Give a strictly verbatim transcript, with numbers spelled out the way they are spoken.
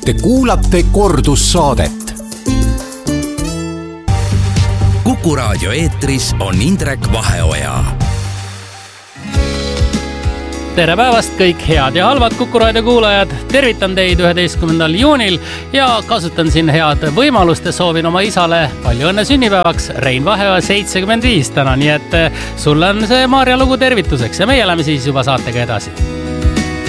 Te kuulate kordussaadet. Kuku raadio eetris on Indrek Vaheoja. Tere päevast kõik head ja halvad Kuku raadio kuulajad. Tervitan teid üheteistkümnendal juunil ja kasutan siin head võimalust ja soovin oma isale palju õnne sünnipäevaks. Rein Vaheoja seitsekümmend viis täna, nii et sulle on see Maarja lugu tervituseks ja meie oleme siis juba saatega edasi.